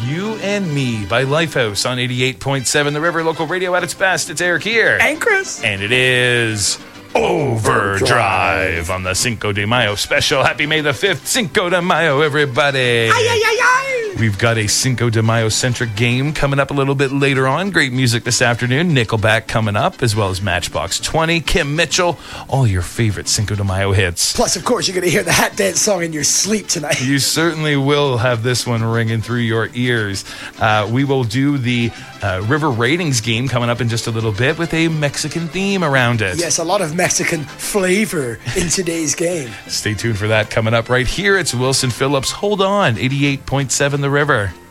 You and Me by Lifehouse on 88.7 The River, local radio at its best. It's Eric here. And Chris. And it is Overdrive on the Cinco de Mayo special. Happy May the 5th. Cinco de Mayo, everybody. Ay, ay, ay, ay. We've got a Cinco de Mayo-centric game coming up a little bit later on. Great music this afternoon. Nickelback coming up, as well as Matchbox 20, Kim Mitchell, all your favorite Cinco de Mayo hits. Plus, of course, you're going to hear the Hat Dance song in your sleep tonight. You certainly will have this one ringing through your ears. We will do the River Ratings game coming up in just a little bit with a Mexican theme around it. Yes, a lot of Mexican flavor in today's game. Stay tuned for that coming up right here. It's Wilson Phillips. Hold on, 88.7 The River.